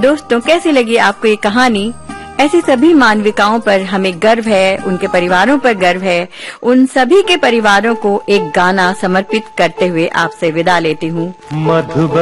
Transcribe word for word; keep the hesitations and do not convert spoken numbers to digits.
दोस्तों, कैसी लगी आपको ये कहानी? ऐसी सभी मानविकाओं पर हमें गर्व है, उनके परिवारों पर गर्व है। उन सभी के परिवारों को एक गाना समर्पित करते हुए आपसे विदा लेती हूँ।